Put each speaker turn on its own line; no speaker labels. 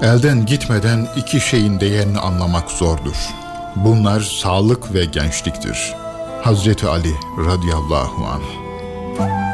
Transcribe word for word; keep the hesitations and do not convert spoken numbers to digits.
Elden gitmeden iki şeyin değerini anlamak zordur. Bunlar sağlık ve gençliktir. Hazreti Ali radıyallahu anh.